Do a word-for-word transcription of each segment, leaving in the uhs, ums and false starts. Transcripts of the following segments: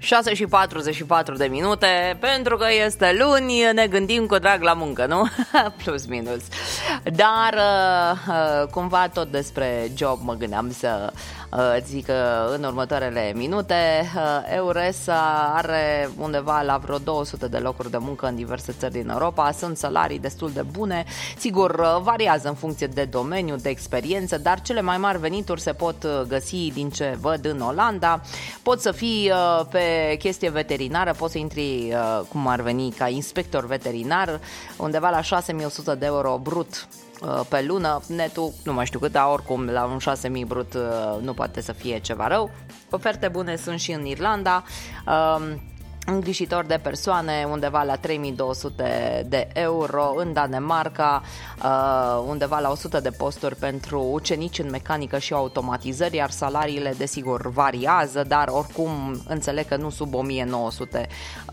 șase și patruzeci și patru de minute, pentru că este luni, ne gândim cu drag la muncă, nu? Plus minus. Dar cumva tot despre job mă gândeam să zic că în următoarele minute EURES are undeva la vreo două sute de locuri de muncă în diverse țări din Europa. Sunt salarii destul de bune. Sigur, variază în funcție de domeniu, de experiență, dar cele mai mari venituri se pot găsi, din ce văd, în Olanda. Poți să fii pe chestie veterinară, poți să intri cum ar veni ca inspector veterinar, undeva la șase mii o sută de euro brut pe lună. Netul nu mai știu cât, dar oricum la un șase mii brut nu poate să fie ceva rău. Oferte bune sunt și în Irlanda, îngrijitor de persoane undeva la trei mii două sute de euro, în Danemarca undeva la o sută de posturi pentru ucenici în mecanică și automatizări, iar salariile desigur variază, dar oricum înțeleg că nu sub o mie nouă sute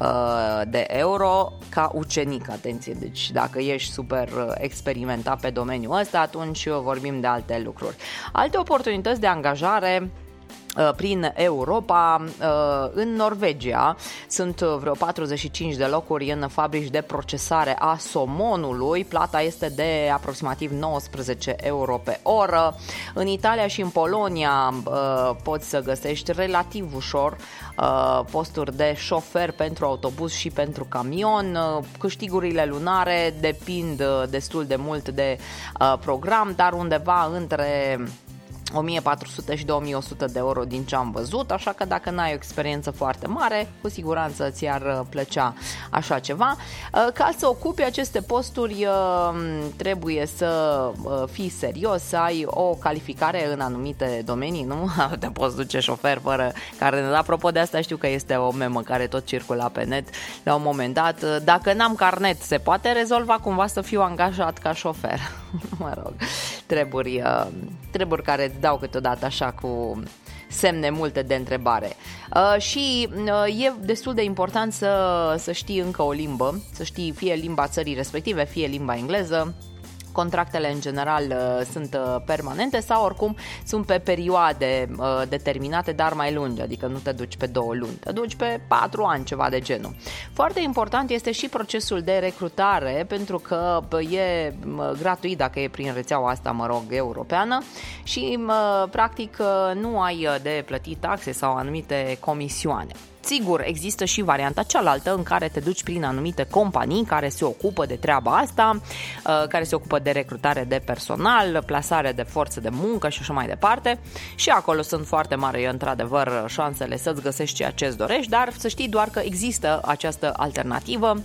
de euro ca ucenic, atenție, deci dacă ești super experimentat pe domeniul ăsta, atunci vorbim de alte lucruri. Alte oportunități de angajare prin Europa, în Norvegia sunt vreo patruzeci și cinci de locuri în fabrici de procesare a somonului, plata este de aproximativ nouăsprezece euro pe oră. În Italia și în Polonia poți să găsești relativ ușor posturi de șofer pentru autobuz și pentru camion. Câștigurile lunare depind destul de mult de program, dar undeva între o mie patru sute și două mii o sută de euro din ce am văzut, așa că dacă n-ai o experiență foarte mare, cu siguranță ți-ar plăcea așa ceva. Ca să ocupi aceste posturi trebuie să fii serios, să ai o calificare în anumite domenii, nu te poți duce șofer fără carnet. Apropo de asta, știu că este o memă care tot circula pe net la un moment dat. Dacă n-am carnet, se poate rezolva cumva să fiu angajat ca șofer? Mă rog, treburi, treburi care dau câteodată așa cu semne multe de întrebare. Uh, și uh, e destul de important să, să știi încă o limbă, să știi fie limba țării respective, fie limba engleză. Contractele în general uh, sunt uh, permanente sau oricum sunt pe perioade uh, determinate, dar mai lungi, adică nu te duci pe două luni, te duci pe patru ani, ceva de genul. Foarte important este și procesul de recrutare, pentru că e uh, gratuit dacă e prin rețeaua asta, mă rog, europeană și uh, practic uh, nu ai de plătit taxe sau anumite comisioane. Sigur, există și varianta cealaltă în care te duci prin anumite companii care se ocupă de treaba asta, care se ocupă de recrutare de personal, plasare de forță de muncă și așa mai departe. Și acolo sunt foarte mari, într-adevăr, șansele să-ți găsești ceea ce îți dorești, dar să știi doar că există această alternativă.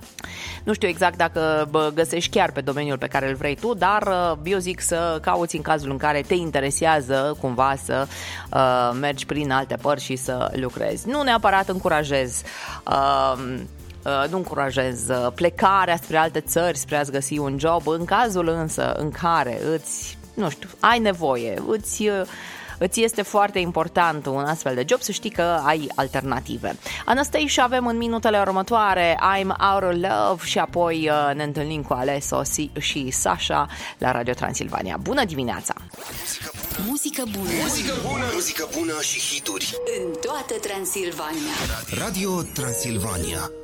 Nu știu exact dacă găsești chiar pe domeniul pe care îl vrei tu, dar eu zic să cauți în cazul în care te interesează cumva să uh, mergi prin alte părți și să lucrezi. Nu neapărat încurajez uh, uh, nu încurajez plecarea spre alte țări, spre a-ți găsi un job. În cazul însă în care îți, nu știu, ai nevoie, îți uh, îți este foarte important un astfel de job, să știi că ai alternative. Anastasia avem în minutele următoare, I'm Out of Love, și apoi uh, ne întâlnim cu Alesso și Sasha la Radio Transilvania. Bună dimineața! Muzică bună! Muzică bună! Muzică bună și hituri în toată Transilvania. Radio Transilvania.